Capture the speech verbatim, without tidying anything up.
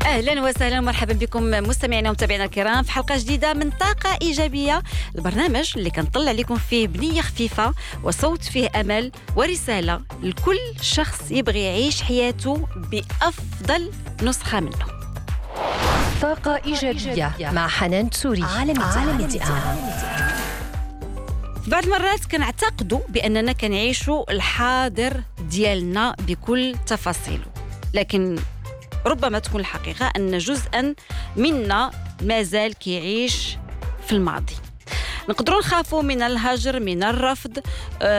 أهلا وسهلا ومرحبا بكم مستمعينا ومتابعينا الكرام في حلقة جديدة من طاقة إيجابية، البرنامج اللي كنطلع لكم فيه بنية خفيفة وصوت فيه أمل ورسالة لكل شخص يبغي يعيش حياته بأفضل نسخة منه. طاقة إيجابية مع حنان تسوري على ميديا. بعض المرات كنعتقدوا بأننا كنعيشوا الحاضر ديالنا بكل تفاصيله، لكن ربما تكون الحقيقة أن جزءاً منا مازال كيعيش في الماضي. نقدروا نخافوا من الهجر، من الرفض،